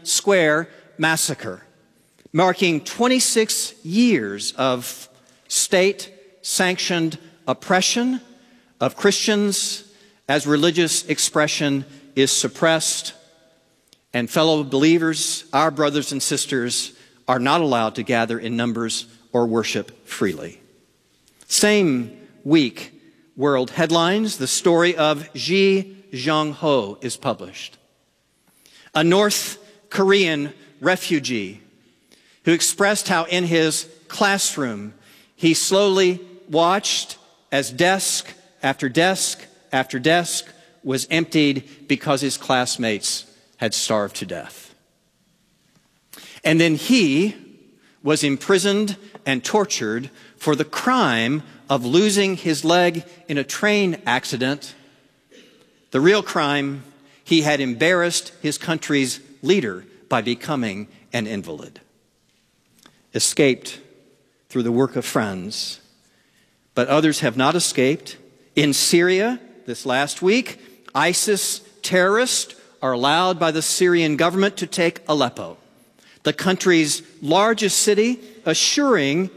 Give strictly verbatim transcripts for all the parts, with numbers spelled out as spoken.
Square massacre, marking twenty-six years of state-sanctioned oppression of Christians as religious expression is suppressed, and fellow believers, our brothers and sisters, are not allowed to gather in numbers or worship freely. Same week, world headlines, the story of Ji Jong-ho is published, a North Korean refugee who expressed how in his classroom he slowly watched as desk after desk after desk was emptied because his classmates had starved to death. And then he was imprisoned and tortured for the crime of losing his leg in a train accident. The real crime, he had embarrassed his country's leader by becoming an invalid. Escaped through the work of friends, but others have not escaped. In Syria, this last week, ISIS terrorists are allowed by the Syrian government to take Aleppo, the country's largest city, assuring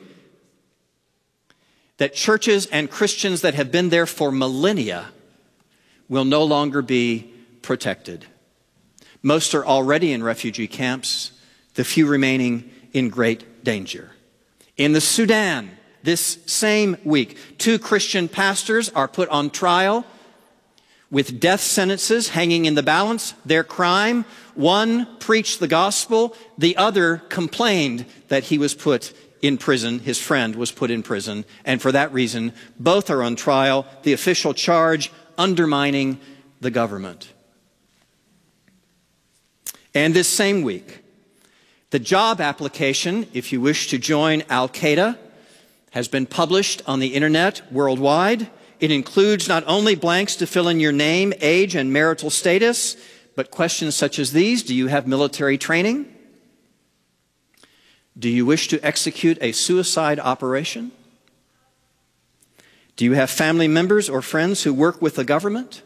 that churches and Christians that have been there for millennia will no longer be protected. Most are already in refugee camps, the few remaining in great danger. In the Sudan, this same week, two Christian pastors are put on trial with death sentences hanging in the balance. Their crime, one preached the gospel, the other complained that he was put in prison, his friend was put in prison, and for that reason, both are on trial, the official charge undermining the government. And this same week, the job application, if you wish to join Al-Qaeda, has been published on the internet worldwide. It includes not only blanks to fill in your name, age, and marital status, but questions such as these. Do you have military training? Do you wish to execute a suicide operation? Do you have family members or friends who work with the government?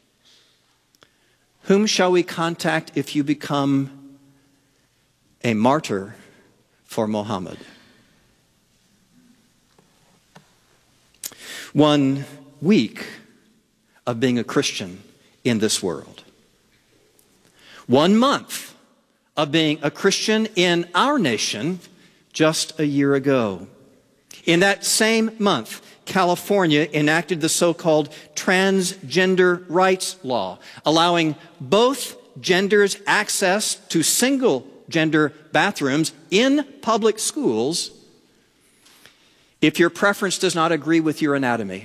Whom shall we contact if you become a martyr for Muhammad? One week of being a Christian in this world. One month of being a Christian in our nation just a year ago. In that same month, California enacted the so-called transgender rights law, allowing both genders access to single-gender bathrooms in public schools if your preference does not agree with your anatomy.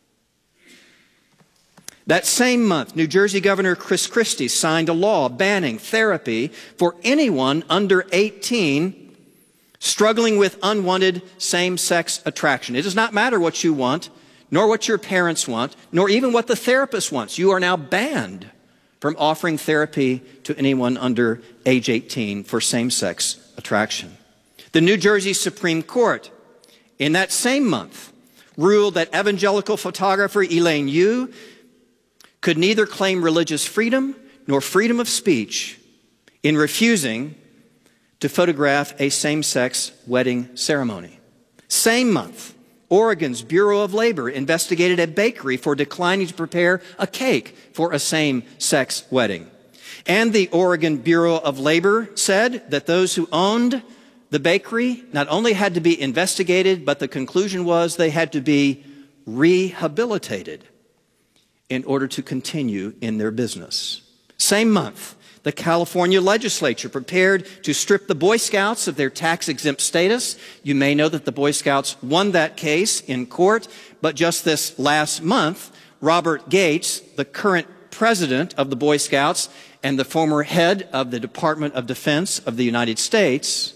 That same month, New Jersey Governor Chris Christie signed a law banning therapy for anyone under eighteen struggling with unwanted same-sex attraction. It does not matter what you want, nor what your parents want, nor even what the therapist wants. You are now banned from offering therapy to anyone under age eighteen for same-sex attraction. The New Jersey Supreme Court, in that same month, ruled that evangelical photographer Elaine Yu could neither claim religious freedom nor freedom of speech in refusing to photograph a same-sex wedding ceremony. Same month, Oregon's Bureau of Labor investigated a bakery for declining to prepare a cake for a same-sex wedding. And the Oregon Bureau of Labor said that those who owned the bakery not only had to be investigated, but the conclusion was they had to be rehabilitated in order to continue in their business. Same month, the California legislature prepared to strip the Boy Scouts of their tax-exempt status. You may know that the Boy Scouts won that case in court, but just this last month, Robert Gates, the current president of the Boy Scouts and the former head of the Department of Defense of the United States,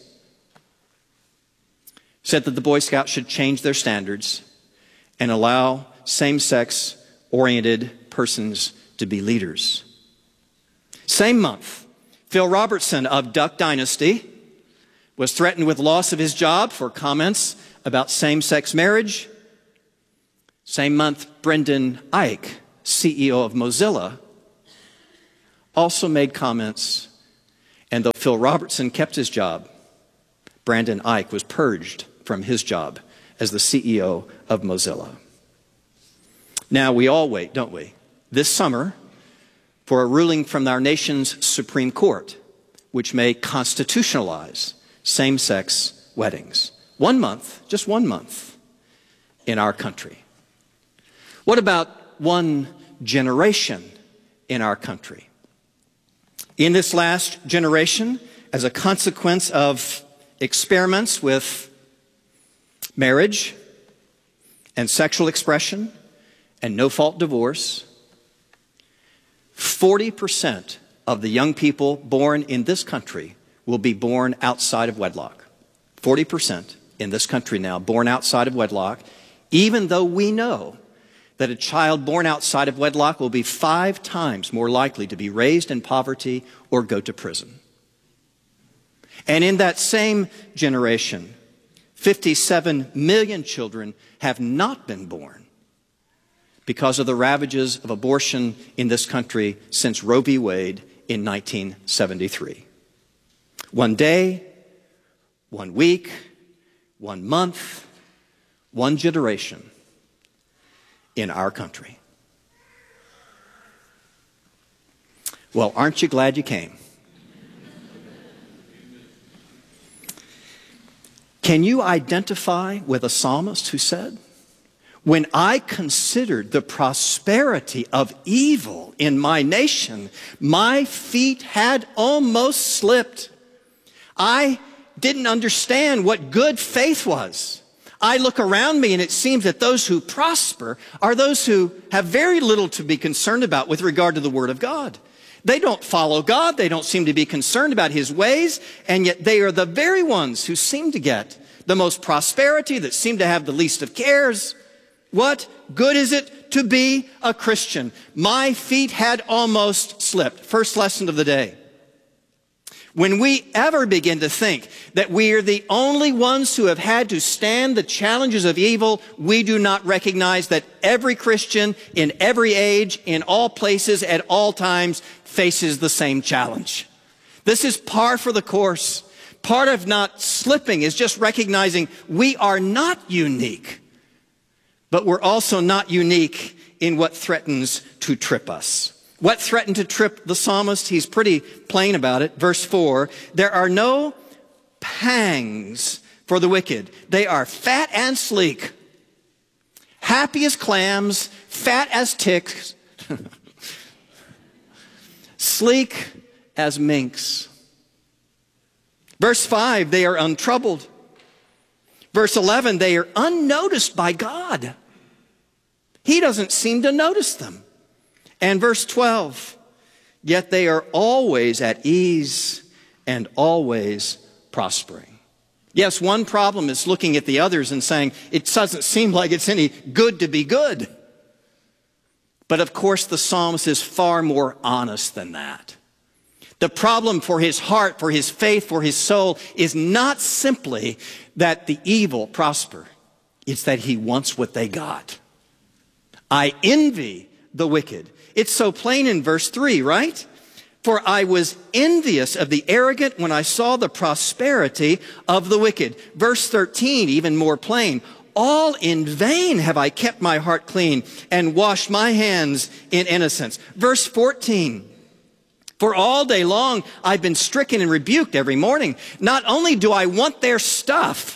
said that the Boy Scouts should change their standards and allow same-sex oriented persons to be leaders. Same month, Phil Robertson of Duck Dynasty was threatened with loss of his job for comments about same-sex marriage. Same month, Brendan Eich, C E O of Mozilla, also made comments And though Phil Robertson kept his job, Brandon Ike was purged from his job as the C E O of Mozilla. Now we all wait, don't we, this summer for a ruling from our nation's Supreme Court, which may constitutionalize same-sex weddings. One month, just one month, in our country. What about one generation in our country? In this last generation, as a consequence of experiments with marriage and sexual expression and no-fault divorce, forty percent of the young people born in this country will be born outside of wedlock. forty percent in this country now born outside of wedlock, even though we know that a child born outside of wedlock will be five times more likely to be raised in poverty or go to prison. And in that same generation, fifty-seven million children have not been born because of the ravages of abortion in this country since Roe v. Wade in nineteen seventy-three. One day, one week, one month, one generation in our country. Well, aren't you glad you came? Can you identify with a psalmist who said, "When I considered the prosperity of evil in my nation, my feet had almost slipped. I didn't understand what good faith was. I look around me and it seems that those who prosper are those who have very little to be concerned about with regard to the Word of God. They don't follow God. They don't seem to be concerned about His ways. And yet they are the very ones who seem to get the most prosperity, that seem to have the least of cares. What good is it to be a Christian? My feet had almost slipped." First lesson of the day. When we ever begin to think that we are the only ones who have had to stand the challenges of evil, we do not recognize that every Christian in every age, in all places, at all times, faces the same challenge. This is par for the course. Part of not slipping is just recognizing we are not unique, but we're also not unique in what threatens to trip us. What threatened to trip the psalmist? He's pretty plain about it. Verse four, "There are no pangs for the wicked. They are fat and sleek, happy as clams, fat as ticks, sleek as minks." Verse five, "They are untroubled." Verse eleven, "They are unnoticed by God." He doesn't seem to notice them. And verse twelve, "Yet they are always at ease and always prospering." Yes, one problem is looking at the others and saying, it doesn't seem like it's any good to be good. But of course, the psalmist is far more honest than that. The problem for his heart, for his faith, for his soul is not simply that the evil prosper. It's that he wants what they got. "I envy the wicked." It's so plain in verse three, right? "For I was envious of the arrogant when I saw the prosperity of the wicked." Verse thirteen, even more plain. "All in vain have I kept my heart clean and washed my hands in innocence." Verse fourteen. "For all day long I've been stricken and rebuked every morning. Not only do I want their stuff,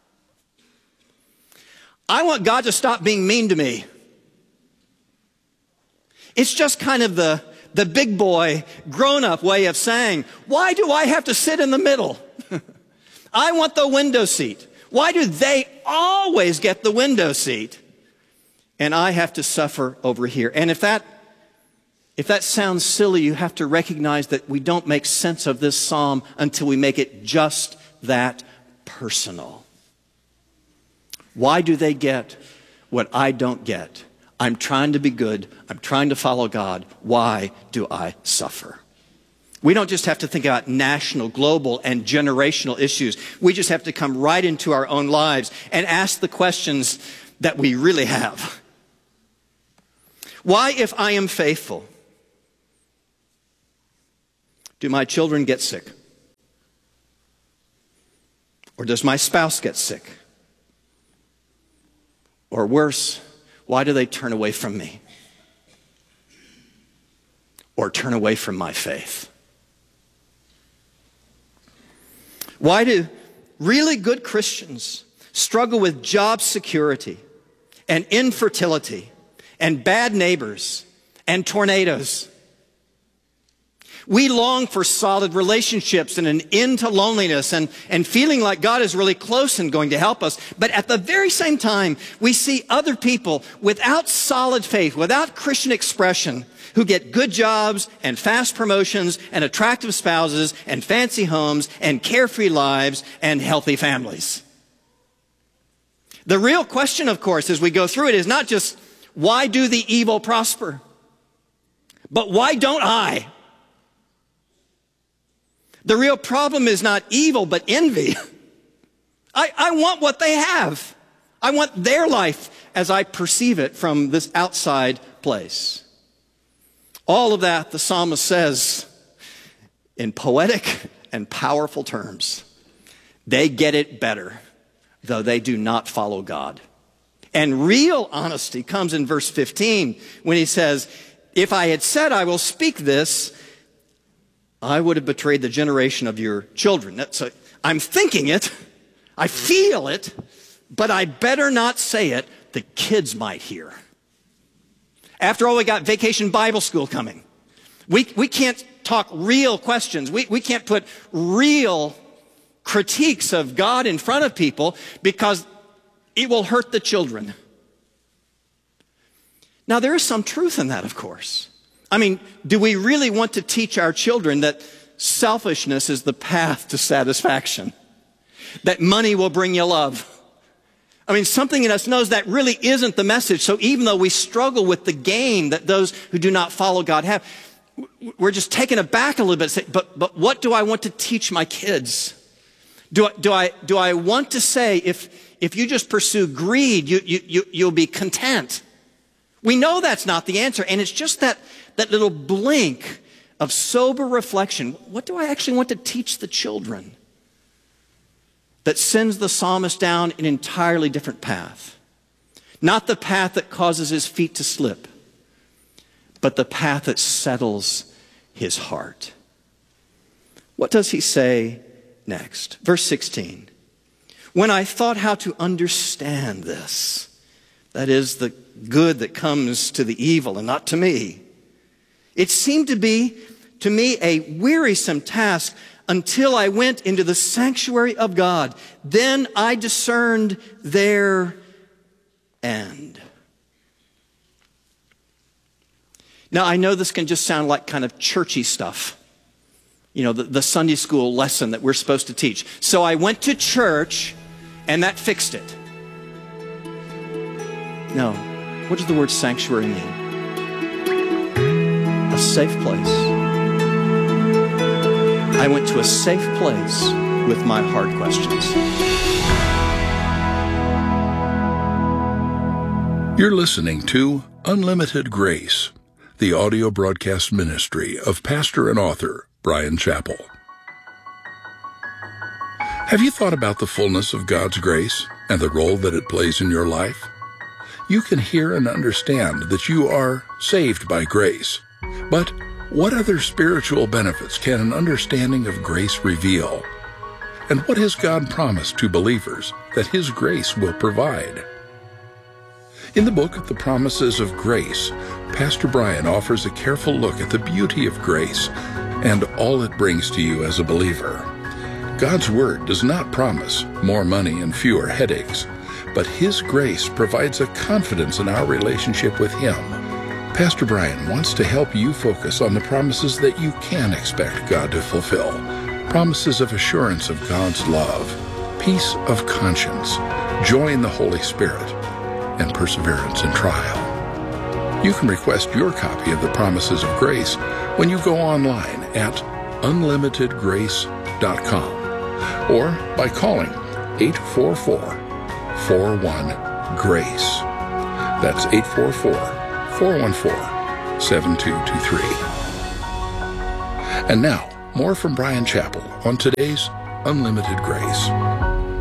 I want God to stop being mean to me." It's just kind of the, the big boy, grown-up way of saying, why do I have to sit in the middle? I want the window seat. Why do they always get the window seat? And I have to suffer over here. And if that, if that sounds silly, you have to recognize that we don't make sense of this psalm until we make it just that personal. Why do they get what I don't get? I'm trying to be good. I'm trying to follow God. Why do I suffer? We don't just have to think about national, global, and generational issues. We just have to come right into our own lives and ask the questions that we really have. Why, if I am faithful, do my children get sick? Or does my spouse get sick? Or worse, why do they turn away from me? Or turn away from my faith? Why do really good Christians struggle with job security and infertility and bad neighbors and tornadoes? We long for solid relationships and an end to loneliness and, and feeling like God is really close and going to help us. But at the very same time, we see other people without solid faith, without Christian expression, who get good jobs and fast promotions and attractive spouses and fancy homes and carefree lives and healthy families. The real question, of course, as we go through it is not just, why do the evil prosper? But why don't I? The real problem is not evil, but envy. I, I want what they have. I want their life as I perceive it from this outside place. All of that, the psalmist says in poetic and powerful terms. They get it better, though they do not follow God. And real honesty comes in verse fifteen when he says, if I had said I will speak this, I would have betrayed the generation of your children. That's a, I'm thinking it, I feel it, but I better not say it. The kids might hear. After all, we got Vacation Bible School coming. We, we can't talk real questions. We, we can't put real critiques of God in front of people because it will hurt the children. Now, there is some truth in that, of course. I mean, do we really want to teach our children that selfishness is the path to satisfaction? That money will bring you love? I mean, something in us knows that really isn't the message. So even though we struggle with the gain that those who do not follow God have, we're just taken aback a little bit. Say, but, but what do I want to teach my kids? Do I, do I, do I want to say, if, if you just pursue greed, you, you, you, you'll be content? We know that's not the answer. And it's just that, that little blink of sober reflection. What do I actually want to teach the children? That sends the psalmist down an entirely different path. Not the path that causes his feet to slip, but the path that settles his heart. What does he say next? Verse sixteen. When I thought how to understand this, that is the good that comes to the evil and not to me, it seemed to be to me a wearisome task until I went into the sanctuary of God. Then I discerned their end. Now, I know this can just sound like kind of churchy stuff. You know, the, the Sunday school lesson that we're supposed to teach. So I went to church and that fixed it. No. What does the word sanctuary mean? A safe place. I went to a safe place with my hard questions. You're listening to Unlimited Grace, the audio broadcast ministry of pastor and author Bryan Chapell. Have you thought about the fullness of God's grace and the role that it plays in your life? You can hear and understand that you are saved by grace, but what other spiritual benefits can an understanding of grace reveal? And what has God promised to believers that His grace will provide? In the book, The Promises of Grace, Pastor Bryan offers a careful look at the beauty of grace and all it brings to you as a believer. God's Word does not promise more money and fewer headaches, but His grace provides a confidence in our relationship with Him. Pastor Bryan wants to help you focus on the promises that you can expect God to fulfill. Promises of assurance of God's love, peace of conscience, joy in the Holy Spirit, and perseverance in trial. You can request your copy of the Promises of Grace when you go online at unlimited grace dot com or by calling eight four four, four one, GRACE. That's eight four four, four one four, seven two two three. And now, more from Bryan Chapell on today's Unlimited Grace.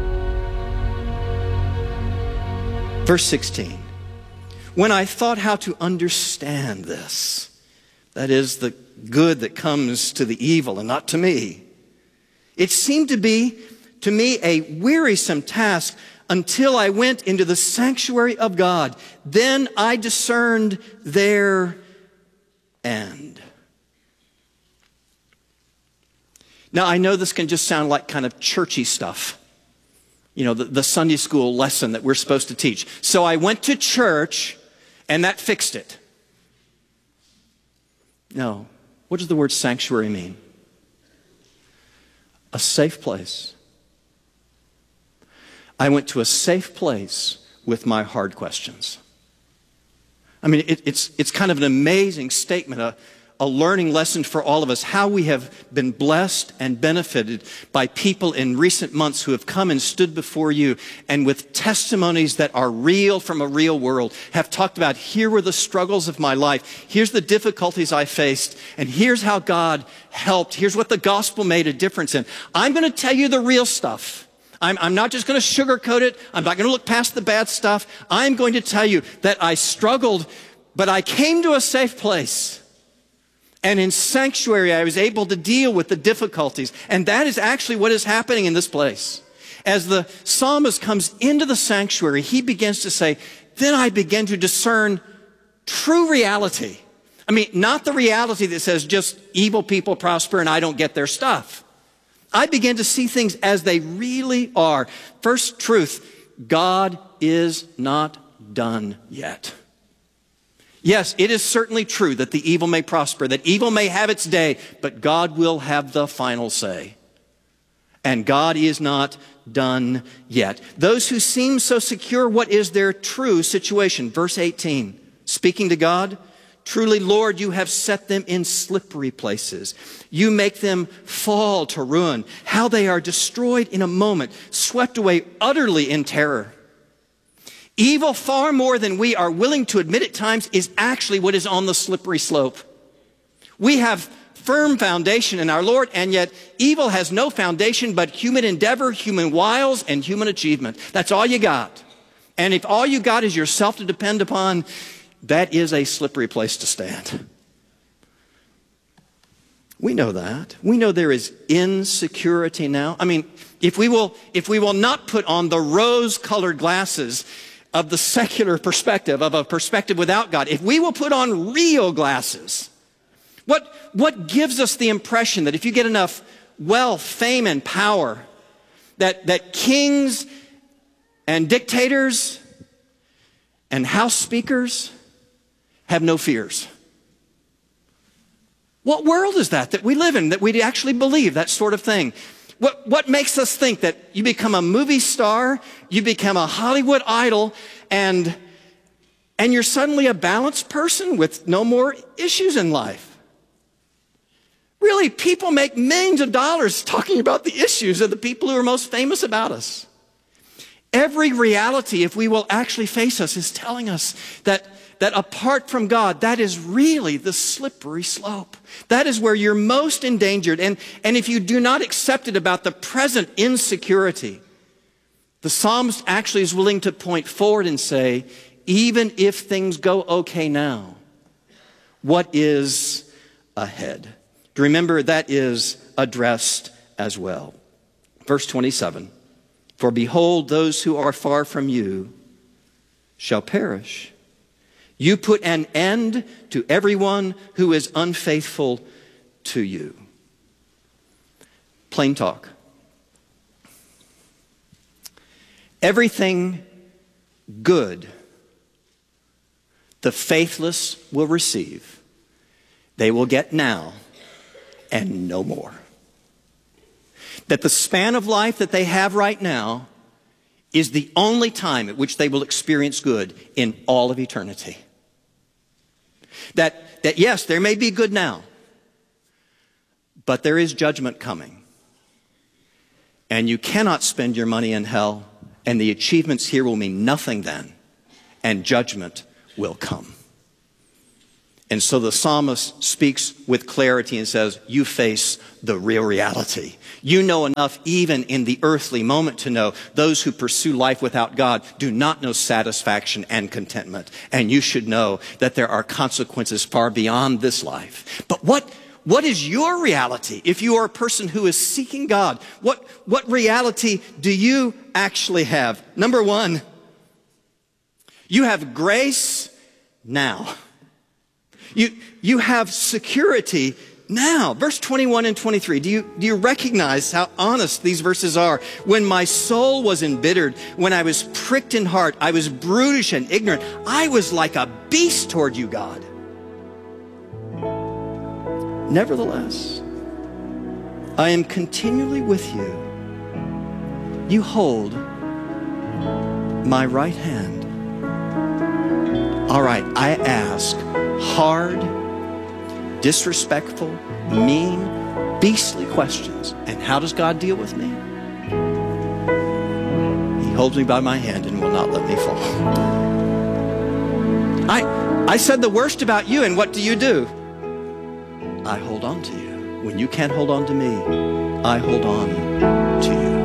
Verse sixteen. When I thought how to understand this, that is, the good that comes to the evil and not to me, it seemed to be, to me, a wearisome task until I went into the sanctuary of God. Then I discerned their end. Now, I know this can just sound like kind of churchy stuff. You know, the, the Sunday school lesson that we're supposed to teach. So I went to church and that fixed it. No. What does the word sanctuary mean? A safe place. I went to a safe place with my hard questions. I mean, it, it's, it's kind of an amazing statement, a, a learning lesson for all of us, how we have been blessed and benefited by people in recent months who have come and stood before you and with testimonies that are real from a real world, have talked about, here were the struggles of my life, here's the difficulties I faced, and here's how God helped, here's what the gospel made a difference in. I'm going to tell you the real stuff. I'm, I'm not just going to sugarcoat it. I'm not going to look past the bad stuff. I'm going to tell you that I struggled, but I came to a safe place. And in sanctuary, I was able to deal with the difficulties. And that is actually what is happening in this place. As the psalmist comes into the sanctuary, he begins to say, then I begin to discern true reality. I mean, not the reality that says just evil people prosper and I don't get their stuff. I begin to see things as they really are. First truth, God is not done yet. Yes, it is certainly true that the evil may prosper, that evil may have its day, but God will have the final say. And God is not done yet. Those who seem so secure, what is their true situation? Verse eighteen, speaking to God, truly, Lord, you have set them in slippery places. You make them fall to ruin. How they are destroyed in a moment, swept away utterly in terror. Evil, far more than we are willing to admit at times, is actually what is on the slippery slope. We have firm foundation in our Lord, and yet evil has no foundation but human endeavor, human wiles, and human achievement. That's all you got. And if all you got is yourself to depend upon, that is a slippery place to stand. We know that. We know there is insecurity now. I mean, if we will, if we will not put on the rose-colored glasses of the secular perspective, of a perspective without God, if we will put on real glasses, what, what gives us the impression that if you get enough wealth, fame, and power, that, that kings and dictators and house speakers have no fears? What world is that that we live in, that we actually believe that sort of thing? What, what makes us think that you become a movie star, you become a Hollywood idol, and, and you're suddenly a balanced person with no more issues in life? Really, people make millions of dollars talking about the issues of the people who are most famous about us. Every reality, if we will actually face us, is telling us that that apart from God, that is really the slippery slope. That is where you're most endangered. And, and if you do not accept it about the present insecurity, the psalmist actually is willing to point forward and say, even if things go okay now, what is ahead? Remember, that is addressed as well. Verse twenty-seven, for behold, those who are far from you shall perish. You put an end to everyone who is unfaithful to you. Plain talk. Everything good the faithless will receive, they will get now and no more. That the span of life that they have right now is the only time at which they will experience good in all of eternity. That, that yes, there may be good now, but there is judgment coming. And you cannot spend your money in hell, and the achievements here will mean nothing then, and judgment will come. And so the psalmist speaks with clarity and says, you face the real reality. You know enough even in the earthly moment to know those who pursue life without God do not know satisfaction and contentment. And you should know that there are consequences far beyond this life. But what, what is your reality if you are a person who is seeking God? What, what reality do you actually have? Number one, you have grace now. You, you have security now. Verse twenty-one and twenty-three. Do you, do you recognize how honest these verses are? When my soul was embittered, when I was pricked in heart, I was brutish and ignorant. I was like a beast toward you, God. Nevertheless, I am continually with you. You hold my right hand. All right, I ask hard, disrespectful, mean, beastly questions. And how does God deal with me? He holds me by my hand and will not let me fall. I, I said the worst about you, and what do you do? I hold on to you. When you can't hold on to me, I hold on to you.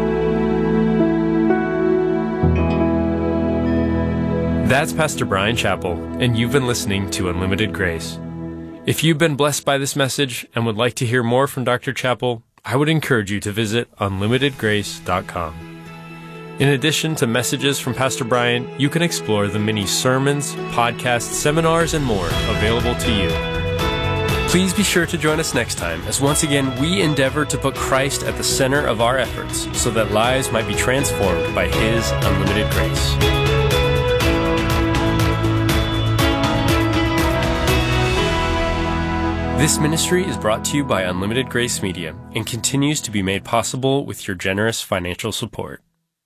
That's Pastor Bryan Chapell, and you've been listening to Unlimited Grace. If you've been blessed by this message and would like to hear more from Doctor Chapell, I would encourage you to visit unlimited grace dot com. In addition to messages from Pastor Bryan, you can explore the many sermons, podcasts, seminars, and more available to you. Please be sure to join us next time as once again we endeavor to put Christ at the center of our efforts so that lives might be transformed by His unlimited grace. This ministry is brought to you by Unlimited Grace Media and continues to be made possible with your generous financial support.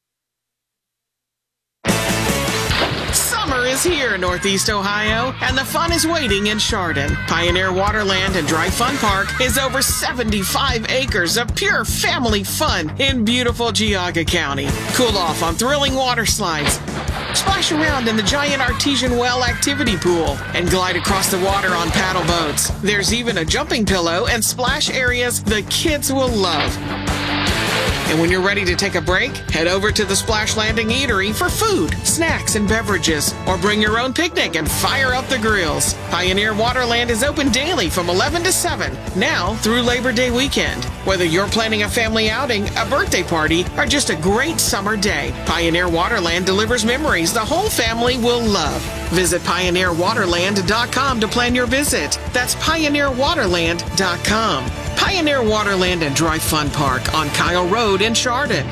Summer is here in Northeast Ohio, and the fun is waiting in Chardon. Pioneer Waterland and Dry Fun Park is over seventy-five acres of pure family fun in beautiful Geauga County. Cool off on thrilling water slides, splash around in the giant artesian well activity pool, and glide across the water on paddle boats. There's even a jumping pillow and splash areas the kids will love. And when you're ready to take a break, head over to the Splash Landing Eatery for food, snacks, and beverages, or bring your own picnic and fire up the grills. Pioneer Waterland is open daily from eleven to seven, now through Labor Day weekend. Whether you're planning a family outing, a birthday party, or just a great summer day, Pioneer Waterland delivers memories the whole family will love. Visit pioneer waterland dot com to plan your visit. That's pioneer waterland dot com. Pioneer Waterland and Dry Fun Park on Kyle Road in Chardon.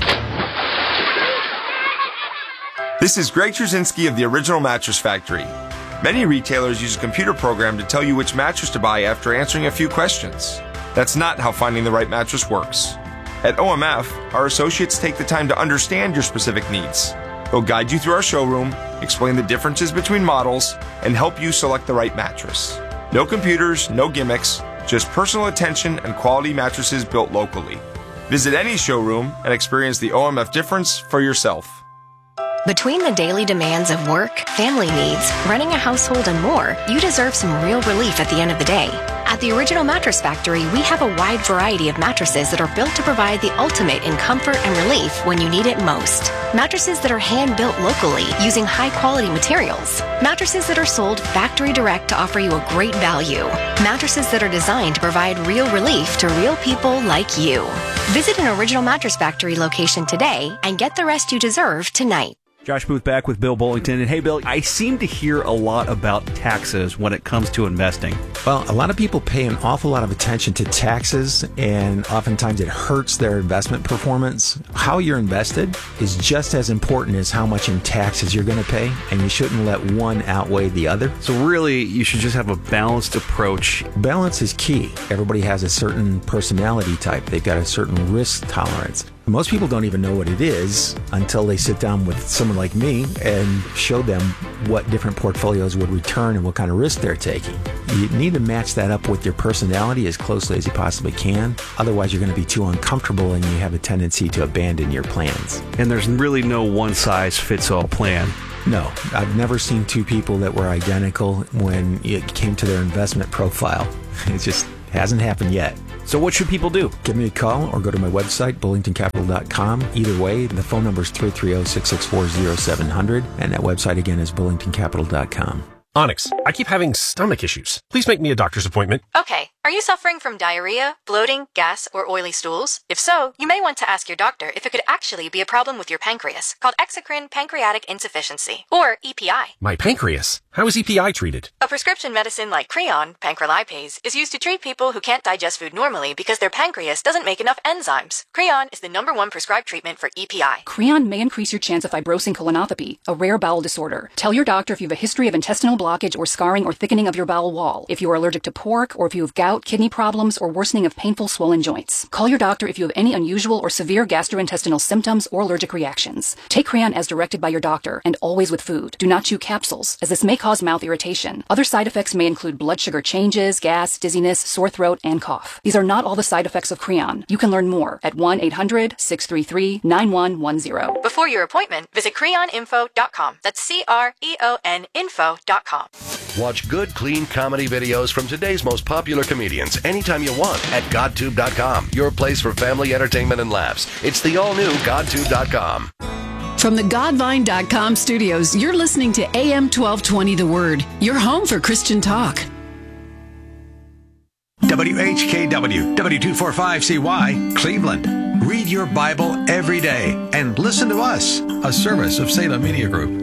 This is Greg Trzynski of the Original Mattress Factory. Many retailers use a computer program to tell you which mattress to buy after answering a few questions. That's not how finding the right mattress works. At O M F, our associates take the time to understand your specific needs. They'll guide you through our showroom, explain the differences between models, and help you select the right mattress. No computers, no gimmicks, just personal attention and quality mattresses built locally. Visit any showroom and experience the O M F difference for yourself. Between the daily demands of work, family needs, running a household, and more, you deserve some real relief at the end of the day. At the Original Mattress Factory, we have a wide variety of mattresses that are built to provide the ultimate in comfort and relief when you need it most. Mattresses that are hand-built locally using high-quality materials. Mattresses that are sold factory direct to offer you a great value. Mattresses that are designed to provide real relief to real people like you. Visit an Original Mattress Factory location today and get the rest you deserve tonight. Josh Booth back with Bill Bullington. And hey, Bill, I seem to hear a lot about taxes when it comes to investing. Well, a lot of people pay an awful lot of attention to taxes, and oftentimes it hurts their investment performance. How you're invested is just as important as how much in taxes you're going to pay, and you shouldn't let one outweigh the other. So really, you should just have a balanced approach. Balance is key. Everybody has a certain personality type. They've got a certain risk tolerance. Most people don't even know what it is until they sit down with someone like me and show them what different portfolios would return and what kind of risk they're taking. You need to match that up with your personality as closely as you possibly can. Otherwise, you're going to be too uncomfortable and you have a tendency to abandon your plans. And there's really no one-size-fits-all plan. No, I've never seen two people that were identical when it came to their investment profile. It just hasn't happened yet. So what should people do? Give me a call or go to my website, bullington capital dot com. Either way, the phone number is three three zero, six six four, zero seven zero zero, and that website again is bullington capital dot com. Onyx, I keep having stomach issues. Please make me a doctor's appointment. Okay. Are you suffering from diarrhea, bloating, gas, or oily stools? If so, you may want to ask your doctor if it could actually be a problem with your pancreas, called exocrine pancreatic insufficiency, or E P I. My pancreas? How is E P I treated? A prescription medicine like Creon, pancrelipase, is used to treat people who can't digest food normally because their pancreas doesn't make enough enzymes. Creon is the number one prescribed treatment for E P I. Creon may increase your chance of fibrosing colonopathy, a rare bowel disorder. Tell your doctor if you have a history of intestinal blockage or scarring or thickening of your bowel wall, if you are allergic to pork, or if you have gout, kidney problems, or worsening of painful swollen joints. Call your doctor if you have any unusual or severe gastrointestinal symptoms or allergic reactions. Take Creon as directed by your doctor, and always with food. Do not chew capsules, as this may cause mouth irritation. Other side effects may include blood sugar changes, gas, dizziness, sore throat, and cough. These are not all the side effects of Creon. You can learn more at one eight hundred, six three three, nine one one zero. Before your appointment, visit creon info dot com. That's C R E O N info dot com. Watch good, clean comedy videos from today's most popular comedians anytime you want at godtube dot com, your place for family entertainment and laughs. It's the all-new godtube dot com. From the godvine dot com studios, you're listening to A M twelve twenty The Word, your home for Christian talk. W H K W, W two forty-five C Y, Cleveland. Read your Bible every day and listen to us, a service of Salem Media Group.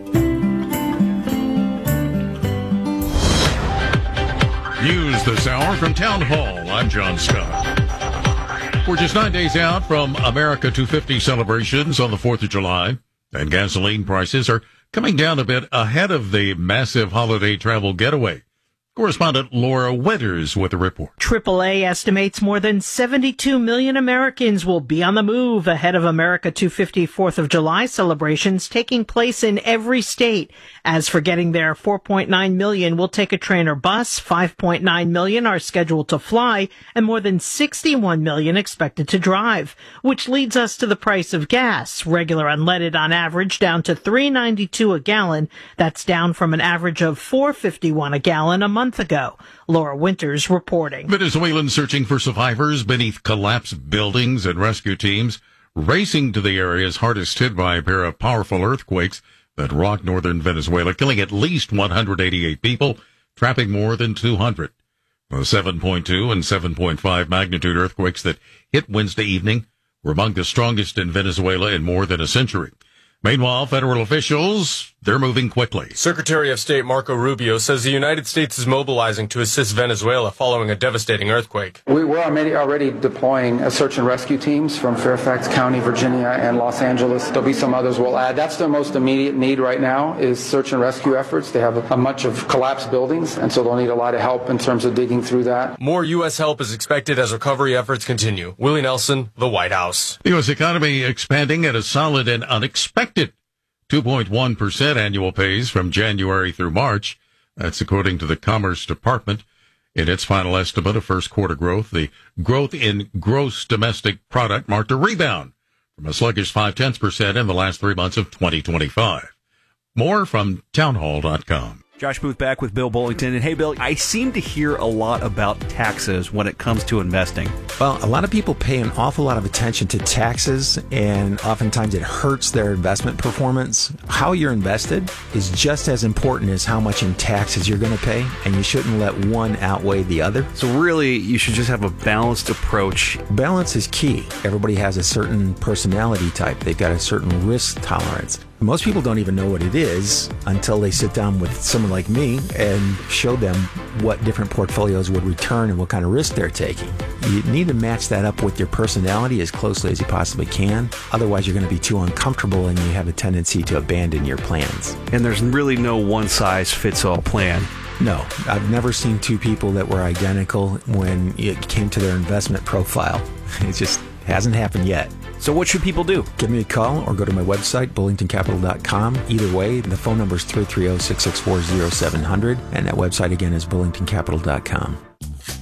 News this hour from Town Hall. I'm John Scott. We're just nine days out from America two fifty celebrations on the fourth of July, and gasoline prices are coming down a bit ahead of the massive holiday travel getaway. Correspondent Laura Winters with a report. triple A estimates more than seventy-two million Americans will be on the move ahead of America two fifty fourth of July celebrations taking place in every state. As for getting there, four point nine million will take a train or bus, five point nine million are scheduled to fly, and more than sixty-one million expected to drive. Which leads us to the price of gas. Regular unleaded on average down to three ninety-two a gallon. That's down from an average of four fifty-one a gallon a month ago. Laura Winters reporting. Venezuelans searching for survivors beneath collapsed buildings and rescue teams racing to the areas hardest hit by a pair of powerful earthquakes that rocked northern Venezuela, killing at least one hundred eighty-eight people, trapping more than two hundred. The seven point two and seven point five magnitude earthquakes that hit Wednesday evening were among the strongest in Venezuela in more than a century. Meanwhile, federal officials, they're moving quickly. Secretary of State Marco Rubio says the United States is mobilizing to assist Venezuela following a devastating earthquake. We were already deploying a search and rescue teams from Fairfax County, Virginia, and Los Angeles. There'll be some others we'll add. That's their most immediate need right now is search and rescue efforts. They have a, a bunch of collapsed buildings, and so they'll need a lot of help in terms of digging through that. More U S help is expected as recovery efforts continue. Willie Nelson, the White House. The U S economy expanding at a solid and unexpected two point one percent annual pace from January through March. That's according to the Commerce Department. In its final estimate of first quarter growth, the growth in gross domestic product marked a rebound from a sluggish five tenths percent in the last three months of twenty twenty-five. More from townhall dot com. Josh Booth back with Bill Bullington. And hey, Bill, I seem to hear a lot about taxes when it comes to investing. Well, a lot of people pay an awful lot of attention to taxes, and oftentimes it hurts their investment performance. How you're invested is just as important as how much in taxes you're going to pay, and you shouldn't let one outweigh the other. So really, you should just have a balanced approach. Balance is key. Everybody has a certain personality type. They've got a certain risk tolerance. Most people don't even know what it is until they sit down with someone like me and show them what different portfolios would return and what kind of risk they're taking. You need to match that up with your personality as closely as you possibly can. Otherwise, you're going to be too uncomfortable and you have a tendency to abandon your plans. And there's really no one-size-fits-all plan. No, I've never seen two people that were identical when it came to their investment profile. It just hasn't happened yet. So what should people do? Give me a call or go to my website, bullington capital dot com. Either way, the phone number is three three zero, six six four, zero seven zero zero, and that website again is bullington capital dot com.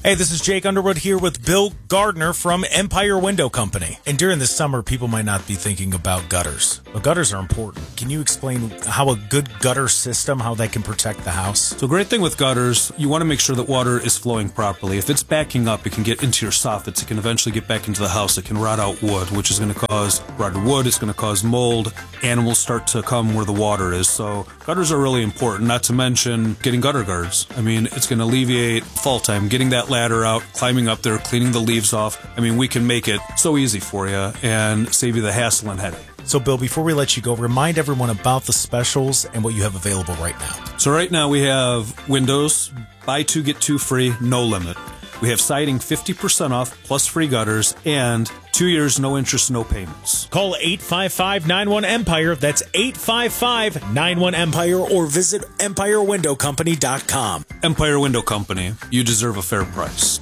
Hey, this is Jake Underwood here with Bill Gardner from Empire Window Company. And during the summer, people might not be thinking about gutters, but gutters are important. Can you explain how a good gutter system, how that can protect the house? So, great thing with gutters, you want to make sure that water is flowing properly. If it's backing up, it can get into your soffits. It can eventually get back into the house. It can rot out wood, which is going to cause rotted wood. It's going to cause mold. Animals start to come where the water is. So, gutters are really important, not to mention getting gutter guards. I mean, it's going to alleviate fall time, getting that ladder out, climbing up there, cleaning the leaves off. I mean, we can make it so easy for you and save you the hassle and headache. So, Bill, before we let you go, remind everyone about the specials and what you have available right now. So right now we have windows, buy two, get two free, no limit. We have siding fifty percent off, plus free gutters, and two years, no interest, no payments. Call eight five five, nine one, EMPIRE. That's eight five five, nine one, EMPIRE, or visit empire window company dot com. Empire Window Company. You deserve a fair price.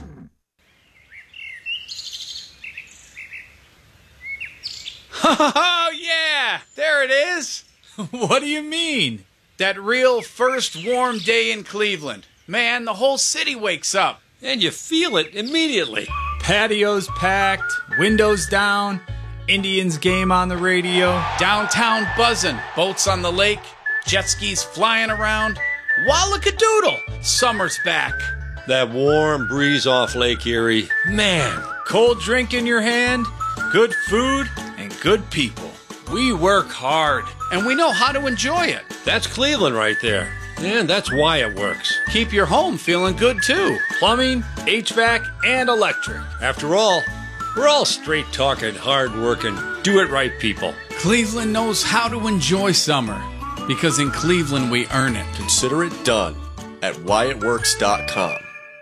Oh, yeah! There it is! What do you mean? That real first warm day in Cleveland. Man, the whole city wakes up. And you feel it immediately. Patios packed, windows down, Indians game on the radio, downtown buzzing, boats on the lake, jet skis flying around. Wallakadoodle! Summer's back. That warm breeze off Lake Erie. Man, cold drink in your hand, good food, and good people. We work hard, and we know how to enjoy it. That's Cleveland right there. And that's why it works. Keep your home feeling good, too. Plumbing, H V A C, and electric. After all, we're all straight-talking, hard-working, do-it-right people. Cleveland knows how to enjoy summer, because in Cleveland we earn it. Consider it done at why it works dot com.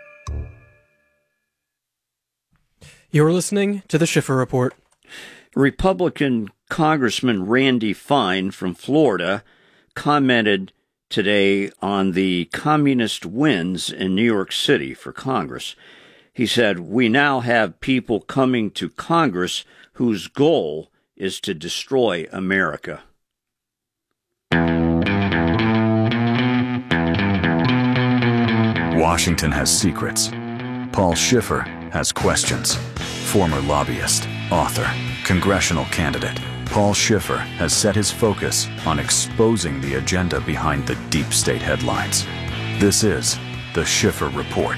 You're listening to the Schiffer Report. Republican Congressman Randy Fine from Florida commented today on the communist wins in New York City for Congress. He said, "We now have people coming to Congress whose goal is to destroy America." Washington has secrets. Paul Schiffer has questions. Former lobbyist, author, congressional candidate, Paul Schiffer has set his focus on exposing the agenda behind the deep state headlines. This is the Schiffer Report.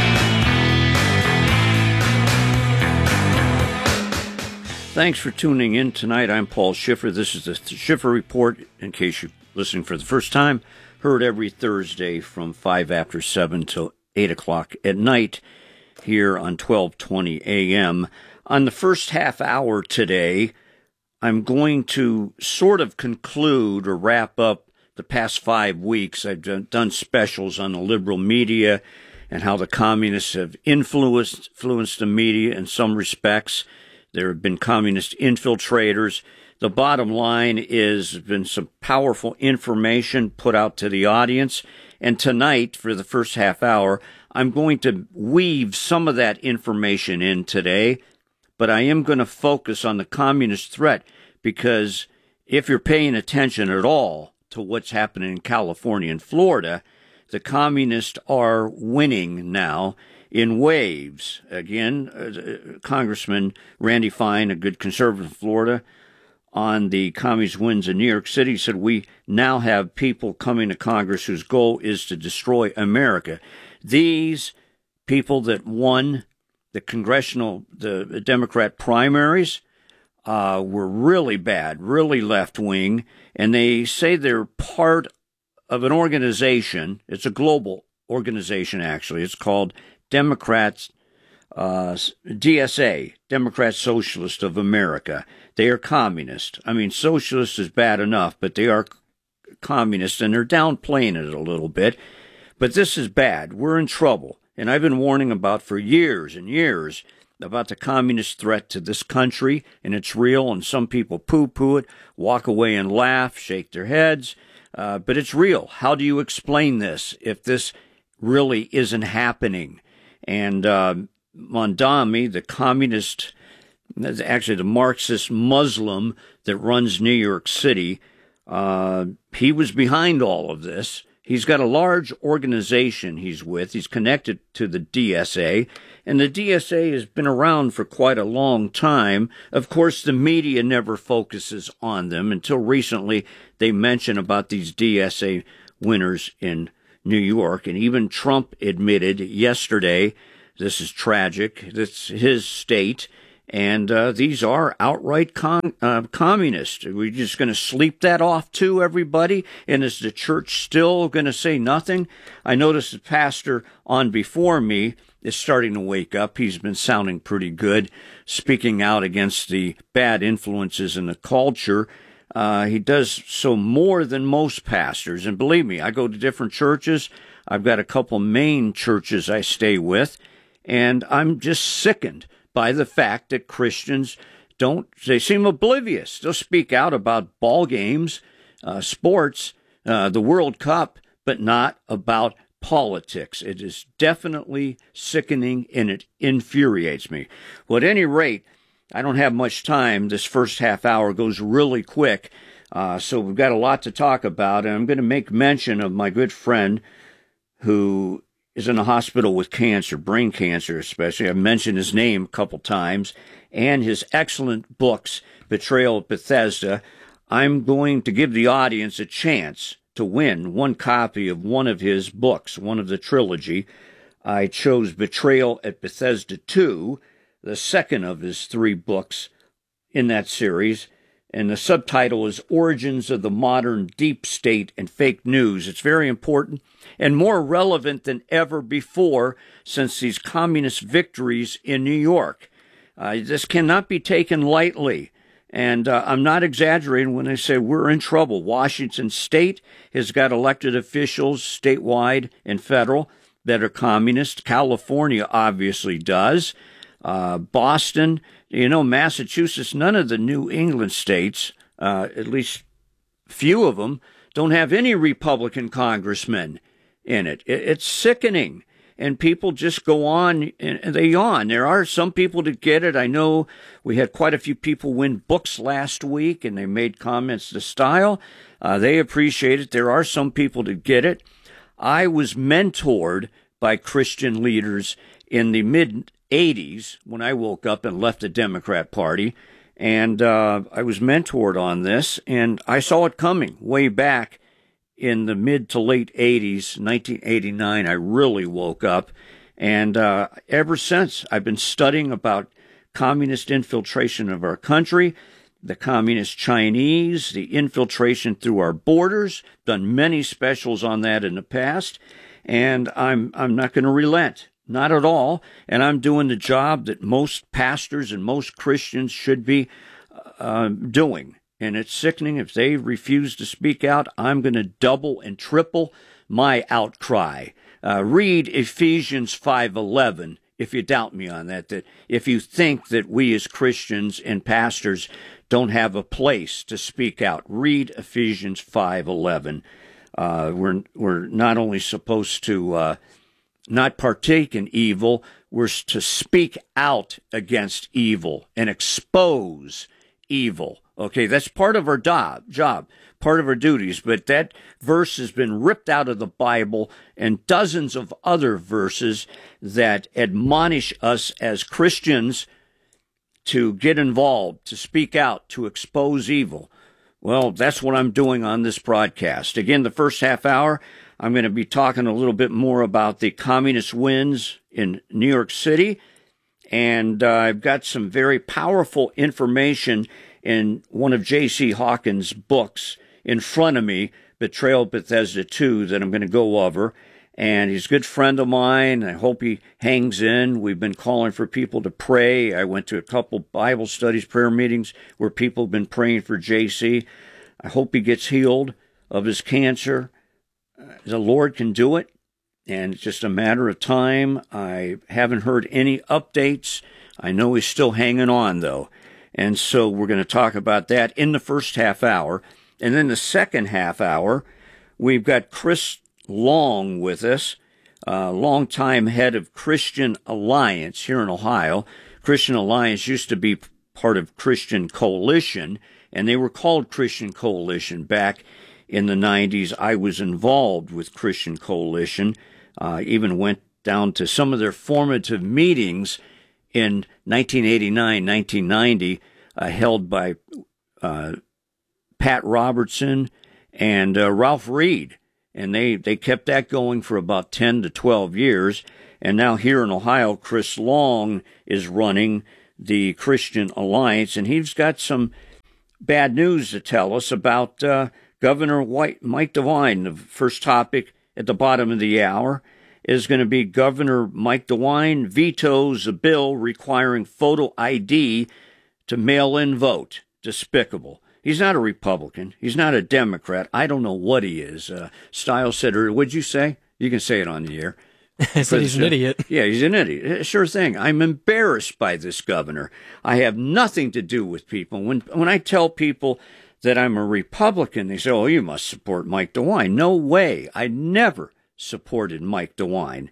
Thanks for tuning in tonight. I'm Paul Schiffer. This is the Schiffer Report. In case you're listening for the first time, heard every Thursday from five after seven till eight o'clock at night here on twelve twenty A M. On the first half hour today, I'm going to sort of conclude or wrap up the past five weeks. I've done specials on the liberal media and how the communists have influenced, influenced the media in some respects. There have been communist infiltrators. The bottom line is there's been some powerful information put out to the audience. And tonight, for the first half hour, I'm going to weave some of that information in today. But I am going to focus on the communist threat because if you're paying attention at all to what's happening in California and Florida, the communists are winning now in waves. Again, uh, Congressman Randy Fine, a good conservative in Florida, on the communist wins in New York City, said we now have people coming to Congress whose goal is to destroy America. These people that won the congressional, the Democrat primaries, uh, were really bad, really left-wing, and they say they're part of an organization. It's a global organization, actually. It's called Democrats, uh, D S A, Democrat Socialist of America. They are communist. I mean, socialist is bad enough, but they are communist, and they're downplaying it a little bit. But this is bad. We're in trouble. And I've been warning about for years and years about the communist threat to this country, and it's real, and some people poo-poo it, walk away and laugh, shake their heads, uh, but it's real. How do you explain this if this really isn't happening? And uh, Mondami, the communist, actually the Marxist Muslim that runs New York City, uh, he was behind all of this. He's got a large organization he's with. He's connected to the D S A, and the D S A has been around for quite a long time. Of course, the media never focuses on them. Until recently, they mention about these D S A winners in New York, and even Trump admitted yesterday, this is tragic, this is his state, and uh, these are outright con- uh, communists. Are we just going to sleep that off too, everybody? And is the church still going to say nothing? I noticed the pastor on before me is starting to wake up. He's been sounding pretty good, speaking out against the bad influences in the culture. Uh, he does so more than most pastors. And believe me, I go to different churches. I've got a couple main churches I stay with, and I'm just sickened by the fact that Christians don't, they seem oblivious. They'll speak out about ball games, uh, sports, uh, the World Cup, but not about politics. It is definitely sickening, and it infuriates me. Well, at any rate, I don't have much time. This first half hour goes really quick, uh, so we've got a lot to talk about, and I'm going to make mention of my good friend who is in a hospital with cancer, brain cancer especially. I've mentioned his name a couple times, and his excellent books, Betrayal at Bethesda. I'm going to give the audience a chance to win one copy of one of his books, one of the trilogy. I chose Betrayal at Bethesda two, the second of his three books in that series, and the subtitle is Origins of the Modern Deep State and Fake News. It's very important and more relevant than ever before since these communist victories in New York. Uh, this cannot be taken lightly, and uh, I'm not exaggerating when I say we're in trouble. Washington State has got elected officials, statewide and federal, that are communist. California obviously does. Uh, Boston, you know, Massachusetts, none of the New England states, uh, at least few of them, don't have any Republican congressmen in it. it. It's sickening. And people just go on and they yawn. There are some people that get it. I know we had quite a few people win books last week, and they made comments to style. Uh, they appreciate it. There are some people that get it. I was mentored by Christian leaders in the mid eighties when I woke up and left the Democrat Party, and uh, I was mentored on this, and I saw it coming way back in the mid to late eighties, nineteen eighty-nine. I really woke up, and uh, ever since I've been studying about communist infiltration of our country, the communist Chinese, the infiltration through our borders. Done many specials on that in the past, and I'm I'm not going to relent. Not at all. And I'm doing the job that most pastors and most Christians should be uh, doing. And it's sickening. If they refuse to speak out, I'm going to double and triple my outcry. Uh, read Ephesians five eleven if you doubt me on that, that if you think that we as Christians and pastors don't have a place to speak out. Read Ephesians five eleven. Uh, we're, we're not only supposed to uh, not partake in evil, we're to speak out against evil and expose evil. Okay, that's part of our job, job, part of our duties, but that verse has been ripped out of the Bible and dozens of other verses that admonish us as Christians to get involved, to speak out, to expose evil. Well, that's what I'm doing on this broadcast. Again, the first half hour, I'm going to be talking a little bit more about the communist wins in New York City, and uh, I've got some very powerful information in one of J C Hawkins' books in front of me, Betrayal at Bethesda two, that I'm going to go over. And he's a good friend of mine. I hope he hangs in. We've been calling for people to pray. I went to a couple Bible studies, prayer meetings where people have been praying for J C. I hope he gets healed of his cancer. The Lord can do it, and it's just a matter of time. I haven't heard any updates. I know he's still hanging on, though. And so we're going to talk about that in the first half hour. And then the second half hour, we've got Chris Long with us, uh, longtime head of Christian Alliance here in Ohio. Christian Alliance used to be part of Christian Coalition, and they were called Christian Coalition back in the nineties. I was involved with Christian Coalition, uh, even went down to some of their formative meetings in nineteen eighty-nine, nineteen ninety, uh, held by uh, Pat Robertson and uh, Ralph Reed. And they, they kept that going for about ten to twelve years. And now here in Ohio, Chris Long is running the Christian Alliance, and he's got some bad news to tell us about uh, Governor White, Mike DeWine. The first topic at the bottom of the hour is going to be Governor Mike DeWine vetoes a bill requiring photo I D to mail-in vote. Despicable. He's not a Republican. He's not a Democrat. I don't know what he is. Uh, Stiles said, or what'd you say? You can say it on the air. I said he's an idiot. Yeah, he's an idiot. Sure thing. I'm embarrassed by this governor. I have nothing to do with people. When when I tell people that I'm a Republican, they say, oh, you must support Mike DeWine. No way. I never supported Mike DeWine.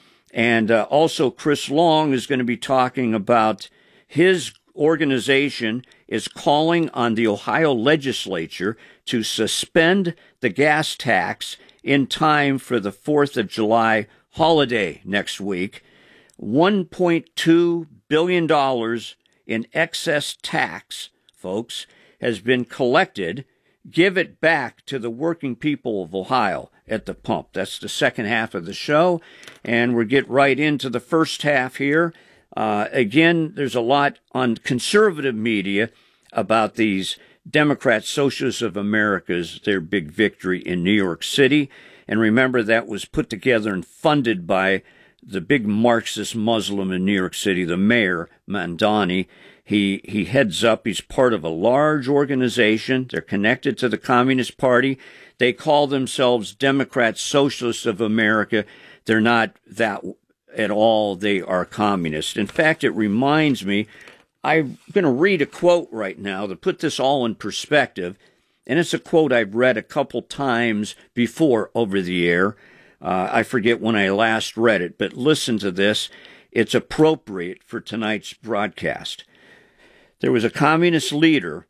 And uh, also Chris Long is going to be talking about his organization is calling on the Ohio legislature to suspend the gas tax in time for the fourth of July holiday next week. one point two billion dollars in excess tax, folks, has been collected. Give it back to the working people of Ohio at the pump. That's the second half of the show, and we'll get right into the first half here. Uh, again, there's a lot on conservative media about these Democrat Socialists of America's, their big victory in New York City. And remember, that was put together and funded by the big Marxist Muslim in New York City, the mayor, Mamdani. He, he heads up, he's part of a large organization. They're connected to the Communist Party. They call themselves Democrat Socialists of America. They're not that at all. They are communist. In fact, it reminds me, I'm going to read a quote right now to put this all in perspective. And it's a quote I've read a couple times before over the air. Uh, I forget when I last read it, but listen to this. It's appropriate for tonight's broadcast. There was a communist leader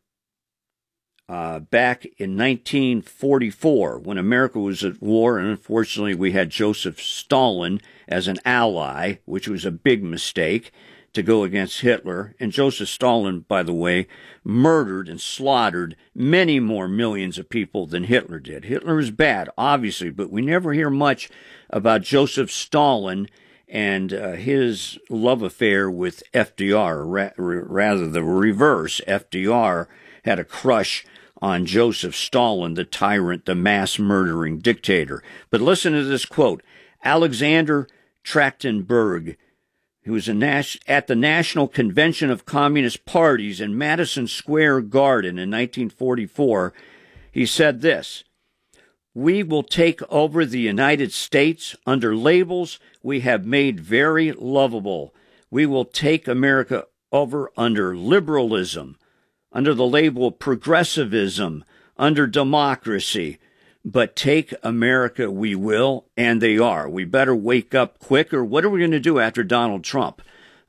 uh, back in nineteen forty-four when America was at war, and unfortunately we had Joseph Stalin as an ally, which was a big mistake to go against Hitler. And Joseph Stalin, by the way, murdered and slaughtered many more millions of people than Hitler did. Hitler is bad, obviously, but we never hear much about Joseph Stalin and uh, his love affair with F D R. Ra- rather, the reverse. F D R had a crush on Joseph Stalin, the tyrant, the mass-murdering dictator. But listen to this quote. Alexander Trachtenberg, who was a nas- at the National Convention of Communist Parties in Madison Square Garden in nineteen forty-four, he said this: "We will take over the United States under labels we have made very lovable. We will take America over under liberalism, under the label of progressivism, under democracy. But take America we will, and they are. We better wake up quicker. What are we going to do after Donald Trump?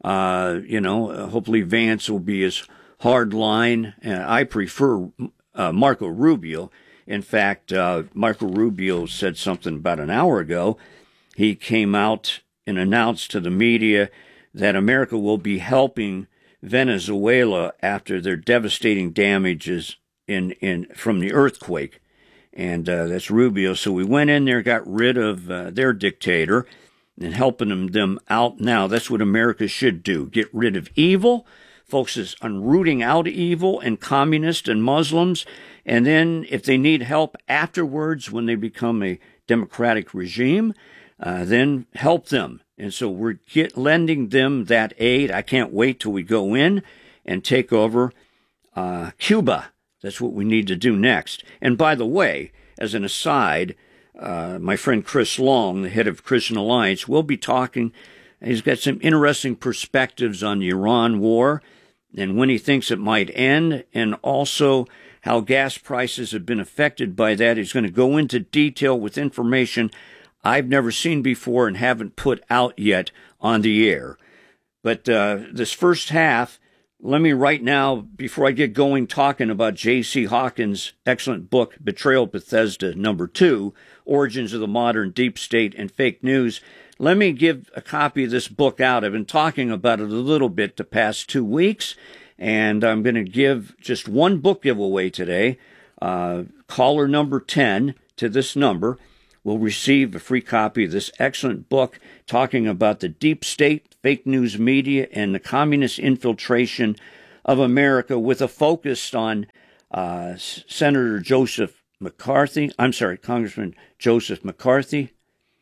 Uh, you know, uh, hopefully Vance will be as hard line. Uh, I prefer uh, Marco Rubio. In fact, uh, Marco Rubio said something about an hour ago. He came out and announced to the media that America will be helping Venezuela after their devastating damages in, in from the earthquake. And uh, that's Rubio. So we went in there, got rid of uh, their dictator, and helping them, them out now. That's what America should do. Get rid of evil, focuses on rooting out evil and communists and Muslims. And then if they need help afterwards when they become a democratic regime, uh, then help them. And so we're get, lending them that aid. I can't wait till we go in and take over uh, Cuba. That's what we need to do next. And by the way, as an aside, uh, my friend Chris Long, the head of Christian Alliance, will be talking. He's got some interesting perspectives on the Iran war and when he thinks it might end, and also how gas prices have been affected by that. He's going to go into detail with information I've never seen before and haven't put out yet on the air. But uh, this first half, let me right now, before I get going talking about J C. Hawkins' excellent book, Betrayal at Bethesda, number two, Origins of the Modern Deep State and Fake News, let me give a copy of this book out. I've been talking about it a little bit the past two weeks, and I'm going to give just one book giveaway today. Uh, caller number ten to this number will receive a free copy of this excellent book talking about the deep state, fake news media, and the communist infiltration of America, with a focus on uh, Senator Joseph McCarthy. I'm sorry, Congressman Joseph McCarthy,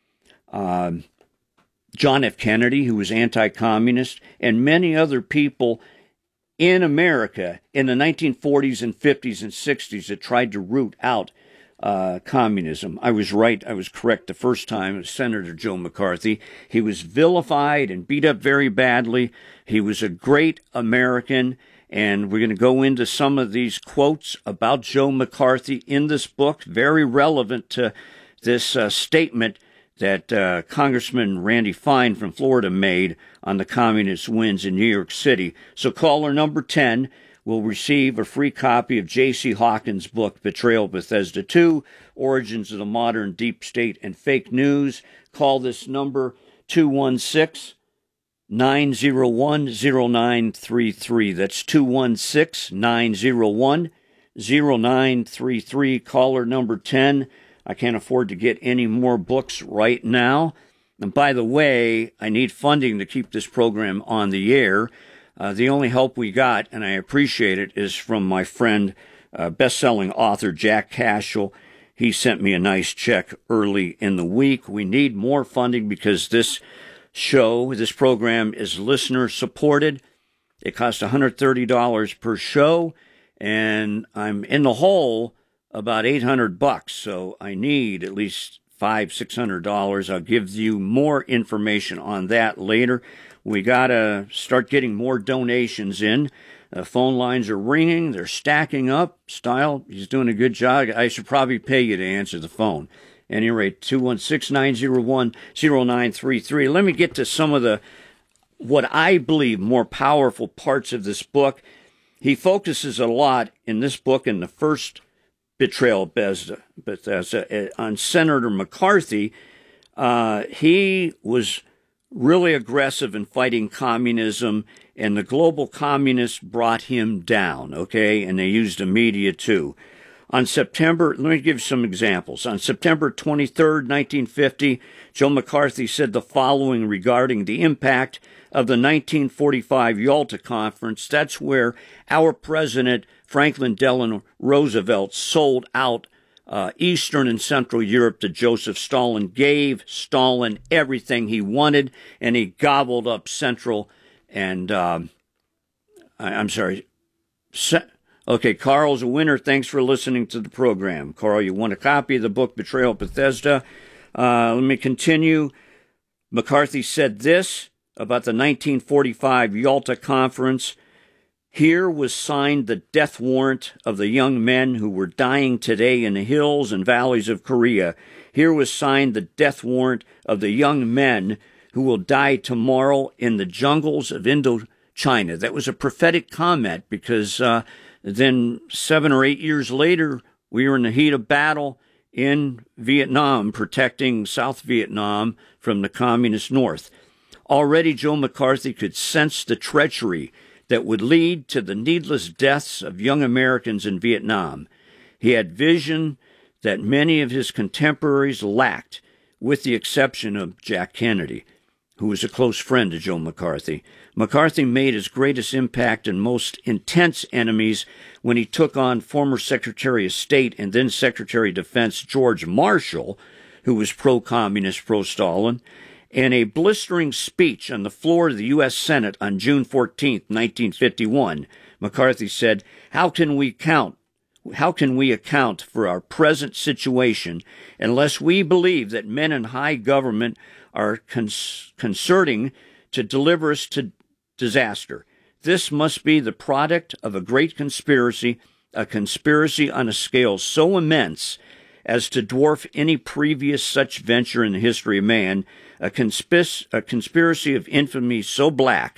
um, John F. Kennedy, who was anti-communist, and many other people in America in the nineteen forties and fifties and sixties that tried to root out uh, communism. I was right. I was correct the first time. It was Senator Joe McCarthy. He was vilified and beat up very badly. He was a great American, and we're going to go into some of these quotes about Joe McCarthy in this book, very relevant to this uh, statement that uh, Congressman Randy Fine from Florida made on the communist wins in New York City. So caller number ten will receive a free copy of J C. Hawkins' book, Betrayal at Bethesda two, Origins of the Modern Deep State and Fake News. Call this number two one six, nine zero one, zero nine three three. That's two one six, nine zero one, zero nine three three. Caller number ten. I can't afford to get any more books right now. And by the way, I need funding to keep this program on the air. Uh, the only help we got, and I appreciate it, is from my friend, uh, best-selling author Jack Cashel. He sent me a nice check early in the week. We need more funding because this show, this program, is listener-supported. It costs one hundred thirty dollars per show, and I'm in the hole about eight hundred bucks, so I need at least five, six hundred dollars. I'll give you more information on that later. We gotta start getting more donations in. The phone lines are ringing; they're stacking up. Style, he's doing a good job. I should probably pay you to answer the phone. At any rate, two one six, nine zero one, zero nine three three. Let me get to some of the what I believe more powerful parts of this book. He focuses a lot in this book in the first Betrayal at Bethesda, Bethesda on Senator McCarthy. Uh, he was really aggressive in fighting communism, and the global communists brought him down, okay? And they used the media too. On September, let me give you some examples. On September twenty-third, nineteen fifty, Joe McCarthy said the following regarding the impact of the nineteen forty-five Yalta Conference. That's where our president, Franklin Delano Roosevelt, sold out uh, Eastern and Central Europe to Joseph Stalin, gave Stalin everything he wanted, and he gobbled up Central and, um, I, I'm sorry, Ce- okay, Carl's a winner. Thanks for listening to the program. Carl, you want a copy of the book, Betrayal at Bethesda? Uh, let me continue. McCarthy said this about the nineteen forty-five Yalta Conference. Here was signed the death warrant of the young men who were dying today in the hills and valleys of Korea. Here was signed the death warrant of the young men who will die tomorrow in the jungles of Indochina. That was a prophetic comment because uh, then seven or eight years later, we were in the heat of battle in Vietnam, protecting South Vietnam from the communist North. Already Joe McCarthy could sense the treachery that would lead to the needless deaths of young Americans in Vietnam. He had vision that many of his contemporaries lacked, with the exception of Jack Kennedy, who was a close friend to Joe McCarthy. McCarthy made his greatest impact and most intense enemies when he took on former Secretary of State and then Secretary of Defense George Marshall, who was pro-communist, pro-Stalin. In a blistering speech on the floor of the U S Senate on June fourteenth, nineteen fifty-one, McCarthy said, "How can we count? How can we account for our present situation unless we believe that men in high government are cons- concerting to deliver us to disaster? This must be the product of a great conspiracy, a conspiracy on a scale so immense as to dwarf any previous such venture in the history of man, a, conspis- a conspiracy of infamy so black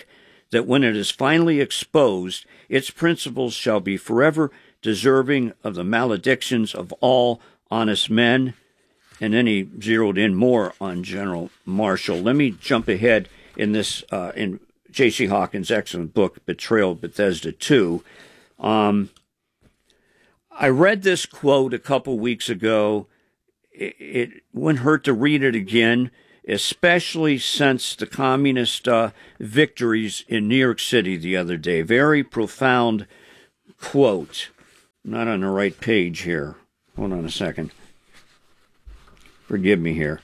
that when it is finally exposed, its principles shall be forever deserving of the maledictions of all honest men. And then he zeroed in more on General Marshall. Let me jump ahead in this, uh, in J C. Hawkins' excellent book, Betrayal at Bethesda two. Um, I read this quote a couple weeks ago. It, it wouldn't hurt to read it again, especially since the communist uh, victories in New York City the other day. Very profound quote. I'm not on the right page here. Hold on a second. Forgive me here.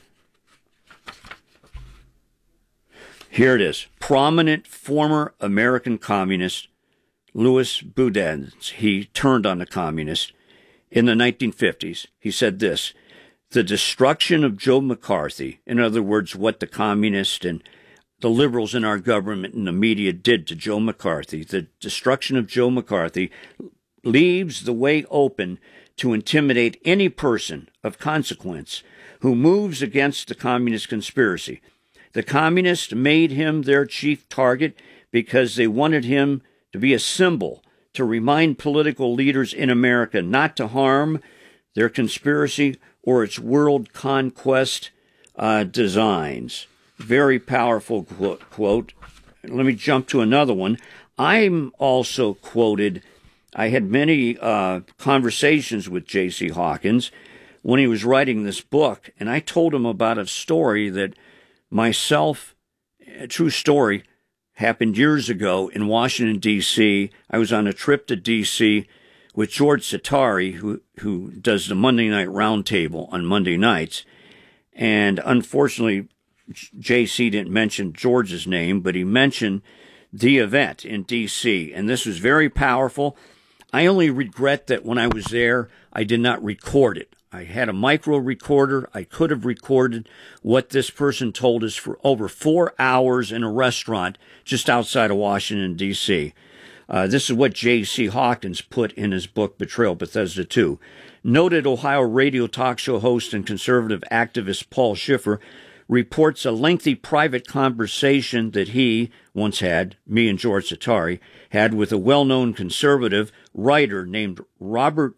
Here it is. Prominent former American communist Louis Boudin, he turned on the communists in the nineteen fifties. He said this: the destruction of Joe McCarthy, in other words, what the communists and the liberals in our government and the media did to Joe McCarthy, the destruction of Joe McCarthy leaves the way open to intimidate any person of consequence who moves against the communist conspiracy. The communists made him their chief target because they wanted him to be a symbol to remind political leaders in America not to harm their conspiracy or its world conquest uh, designs. Very powerful quote, quote. Let me jump to another one. I'm also quoted, I had many uh, conversations with J C. Hawkins when he was writing this book, and I told him about a story that myself, a true story, happened years ago in Washington, D C I was on a trip to D C with George Satari, who, who does the Monday Night Roundtable on Monday nights. And unfortunately, J C didn't mention George's name, but he mentioned the event in D C And this was very powerful. I only regret that when I was there, I did not record it. I had a micro recorder. I could have recorded what this person told us for over four hours in a restaurant just outside of Washington, D C Uh, this is what J C. Hawkins put in his book, Betrayal at Bethesda two. Noted Ohio radio talk show host and conservative activist Paul Schiffer reports a lengthy private conversation that he once had, me and George Satari, had with a well-known conservative writer named Robert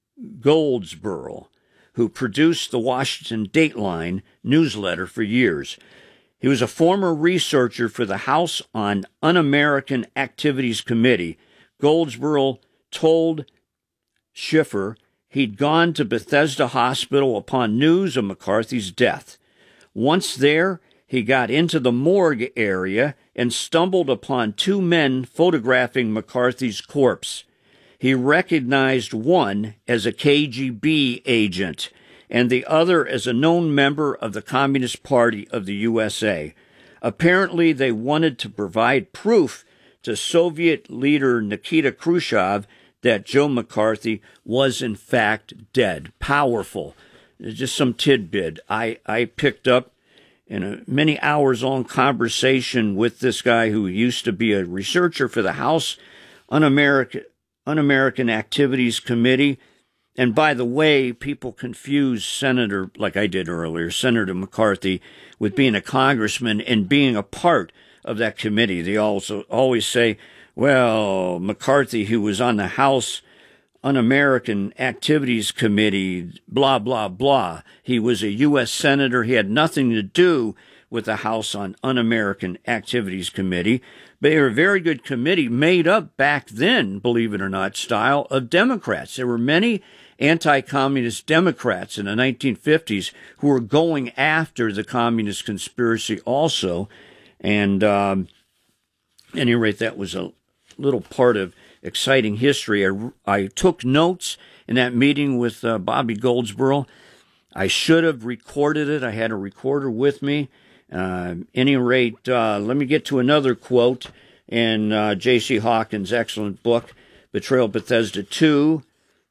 Goldsboro, who produced the Washington Dateline newsletter for years. He was a former researcher for the House on Un-American Activities Committee. Goldsboro told Schiffer he'd gone to Bethesda Hospital upon news of McCarthy's death. Once there, he got into the morgue area and stumbled upon two men photographing McCarthy's corpse. He recognized one as a K G B agent and the other as a known member of the Communist Party of the U S A. Apparently, they wanted to provide proof to Soviet leader Nikita Khrushchev that Joe McCarthy was in fact dead. Powerful. Just some tidbit I, I picked up in a many hours long conversation with this guy who used to be a researcher for the House Un-American, Un-American Activities Committee. And by the way, people confuse Senator, like I did earlier, Senator McCarthy, with being a congressman and being a part of that committee. They also always say, well, McCarthy, who was on the House Un-American Activities Committee, blah, blah, blah. He was a U S senator. He had nothing to do with the House on Un-American Activities Committee. They were a very good committee made up back then, believe it or not, style of Democrats. There were many anti-communist Democrats in the nineteen fifties who were going after the communist conspiracy also. And um, at any rate, that was a little part of exciting history. I, I took notes in that meeting with uh, Bobby Goldsboro. I should have recorded it. I had a recorder with me. Uh, any rate, uh, let me get to another quote in uh, J C. Hawkins' excellent book, Betrayal at Bethesda two.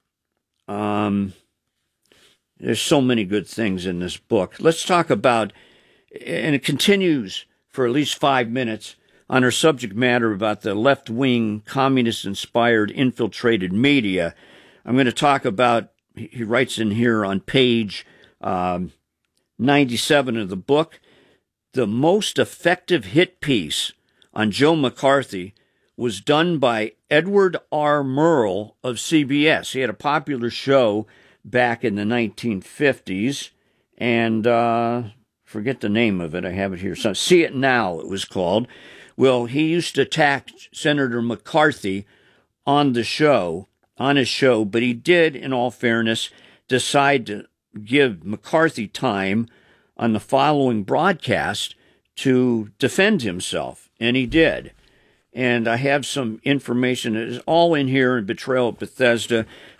Um, there's so many good things in this book. Let's talk about, and it continues for at least five minutes, on our subject matter about the left-wing, communist-inspired, infiltrated media. I'm going to talk about, he writes in here on page um, ninety-seven of the book, the most effective hit piece on Joe McCarthy was done by Edward R. Murrow of C B S. He had a popular show back in the nineteen fifties, and uh, forget the name of it. I have it here. So, See It Now, it was called. Well, he used to attack Senator McCarthy on the show, on his show, but he did, in all fairness, decide to give McCarthy time on the following broadcast to defend himself, and he did. And I have some information. It is all in here in Betrayal at Bethesda.